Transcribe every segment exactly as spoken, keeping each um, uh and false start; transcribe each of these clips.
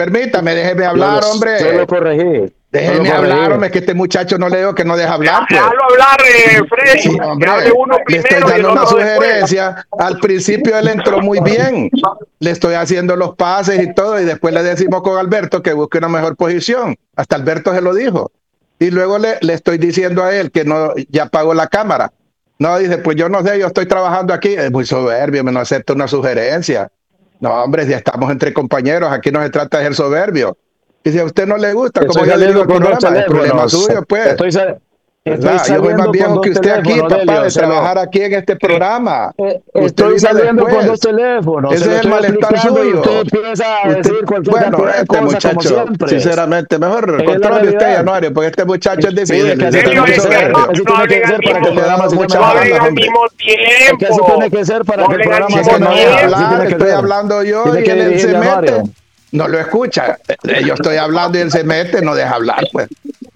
permítame, déjeme hablar, yo, hombre. Yo lo corregí. Déjeme hablar, hombre, que este muchacho no le digo que no deja hablar. Pues. Déjalo hablar, eh, Freddy. Sí, hombre, hable uno le estoy primero y el dando una otro sugerencia. después. Al principio él entró muy bien. Le estoy haciendo los pases y todo, y después le decimos con Alberto que busque una mejor posición. Hasta Alberto se lo dijo. Y luego le, le estoy diciendo a él que no, ya apagó la cámara. No, dice, pues yo no sé, yo estoy trabajando aquí. Es muy soberbio, me no acepta una sugerencia. No, hombre, ya estamos entre compañeros, aquí no se trata de ser soberbio. Y si a usted no le gusta, como yo digo el programa, el problema suyo, pues. Estoy, sal estoy yo soy más viejo que usted aquí, papá, Delio, de trabajar lo... aquí en este programa. Eh, estoy saliendo después. Con dos teléfonos. Ese es el malestar suyo. Usted empieza a usted, decir cualquier bueno, cantidad de este cosas, muchacho, como siempre. Sinceramente, mejor controle usted, Januario, porque este muchacho es difícil. Sí, es que así tiene que ser, así tiene que ser para que el programa siga mejorando. Al mismo tiempo. Es que así tiene que ser para que el programa siga mejorando. Estoy hablando yo y él se mete. No lo escucha. Yo estoy hablando y él se mete, no deja hablar, pues.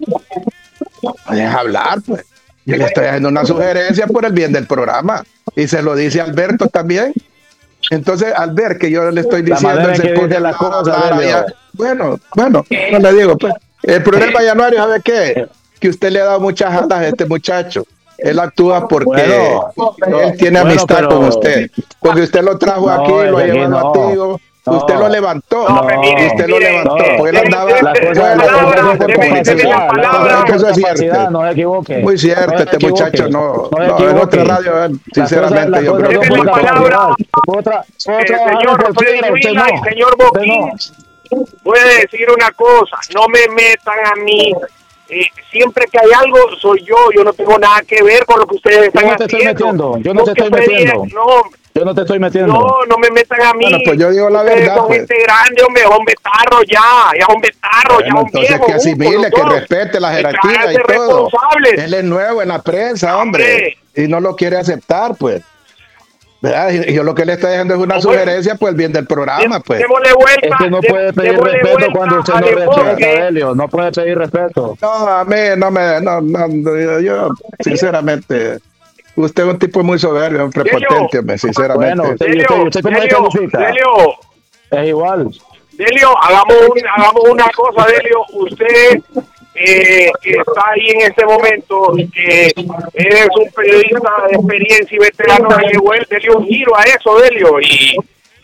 No deja hablar, pues. Yo le estoy haciendo una sugerencia por el bien del programa. Y se lo dice Alberto también. Entonces, al ver que yo le estoy diciendo, él se pone la cosa. Bueno, bueno, no le digo, pues. El problema, Januario, ¿sabe qué? Que usted le ha dado muchas alas a este muchacho. Él actúa porque bueno, él tiene bueno, amistad pero... con usted. Porque usted lo trajo no, aquí, lo ha llevado no. a ti. No, usted lo levantó, no, mire, usted lo mire, levantó, no, porque él andaba la cosa por capacidad, eso es cierto, no se equivoque, muy cierto, no este equivoque, muchacho no, no, no en otra radio, sinceramente yo creo que muy palabra, otra, señor Freddy Huila y señor Boquín, puede decir una cosa, no me metan a mí. Eh, siempre que hay algo soy yo, yo no tengo nada que ver con lo que ustedes están yo no te haciendo. Estoy metiendo, yo no te estoy metiendo. No, yo no te estoy metiendo. No, no me metan a mí. Bueno, pues yo digo la ustedes verdad. Son pues. gente grande, hombre, es un betarro ya, ya es un betarro, bueno, ya un entonces viejo. que asimile, que respete la jerarquía y todo. Él es nuevo en la prensa, hombre, hombre, y no lo quiere aceptar, pues. ¿verdad? Y yo lo que le estoy dejando es una ¿Cómo sugerencia, pues, el bien del programa, pues. Démosle vuelta. Es que no puede pedir respeto cuando usted no respeta, Helio. No puede pedir respeto. No, a mí no me... No, no, yo, sinceramente... Usted es un tipo muy soberbio, un prepotente, hombre, sinceramente. Bueno, usted, Delio, usted, usted cómo Delio, califica. Delio, es igual. Delio, hagamos, un, hagamos una cosa, Delio. Usted eh, que está ahí en este momento, que es un periodista de experiencia y veterano, Delio, un giro a eso, Delio, y,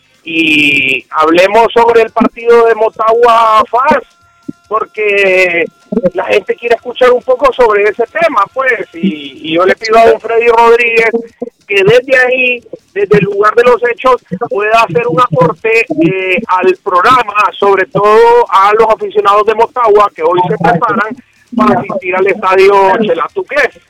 y hablemos sobre el partido de Motagua F A S, porque la gente quiere escuchar un poco sobre ese tema, pues, y, y yo le pido a don Freddy Rodríguez que desde ahí, desde el lugar de los hechos, pueda hacer un aporte eh, al programa, sobre todo a los aficionados de Motagua que hoy se preparan para asistir al estadio Chelatuqués.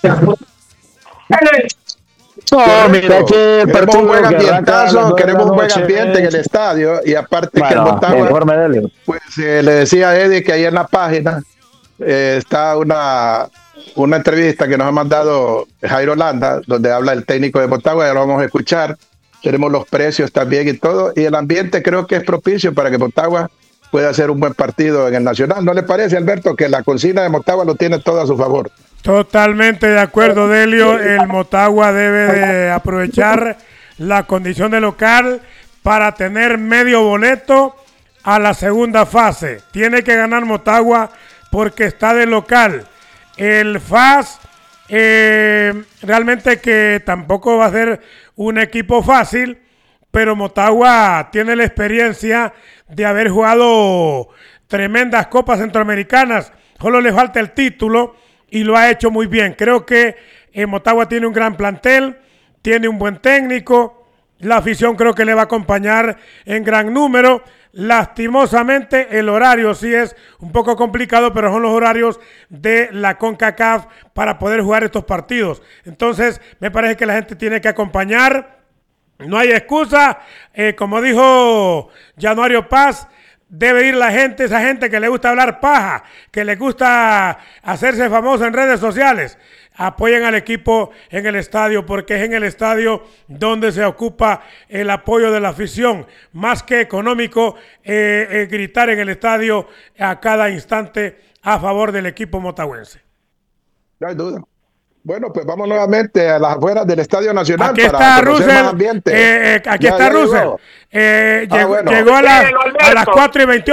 No, mira que el queremos un buen ambientazo, queremos un buen ambiente en el estadio, y aparte bueno, que el Motagua, pues eh, le decía a Eddie que ahí en la página eh, está una una entrevista que nos ha mandado Jairo Landa, donde habla el técnico de Motagua, ya lo vamos a escuchar. Tenemos los precios también y todo, y el ambiente creo que es propicio para que Motagua pueda hacer un buen partido en el Nacional. ¿No le parece, Alberto, que la consigna de Motagua lo tiene todo a su favor? Totalmente de acuerdo, Delio. El Motagua debe de aprovechar la condición de local para tener medio boleto a la segunda fase. Tiene que ganar Motagua porque está de local. El F A S eh, realmente que tampoco va a ser un equipo fácil, pero Motagua tiene la experiencia de haber jugado tremendas copas centroamericanas. Solo le falta el título y lo ha hecho muy bien. Creo que eh, Motagua tiene un gran plantel, tiene un buen técnico, la afición creo que le va a acompañar en gran número. Lastimosamente el horario sí es un poco complicado, pero son los horarios de la CONCACAF para poder jugar estos partidos. Entonces me parece que la gente tiene que acompañar, no hay excusa, eh, como dijo Januario Paz, debe ir la gente, esa gente que le gusta hablar paja, que le gusta hacerse famoso en redes sociales. Apoyen al equipo en el estadio, porque es en el estadio donde se ocupa el apoyo de la afición, más que económico, eh, eh, gritar en el estadio a cada instante a favor del equipo motagüense. No hay duda. Bueno, pues vamos nuevamente a las afueras del Estadio Nacional. Aquí para está conocer Russell, más ambiente. eh, eh, aquí ya, está ya Russell. llegó, eh, ah, llegó, bueno. llegó a, la, a las cuatro y veintiocho.